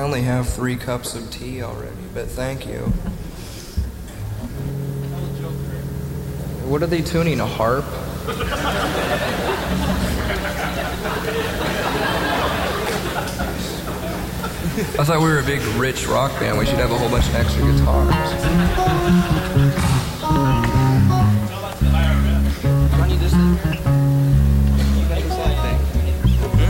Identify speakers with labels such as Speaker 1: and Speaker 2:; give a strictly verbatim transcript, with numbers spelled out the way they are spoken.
Speaker 1: I only have three cups of tea already, but thank you. What are they tuning, a harp? I thought we were a big, rich rock band. We should have a whole bunch of extra guitars.